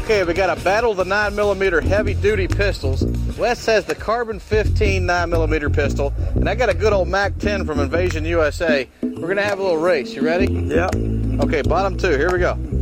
Okay, we got a battle of the 9mm heavy duty pistols. Wes has the Carbon 15 9mm pistol, and I got a good old Mac 10 from Invasion USA. We're gonna have a little race. You ready? Yeah. Okay, bottom two. Here we go.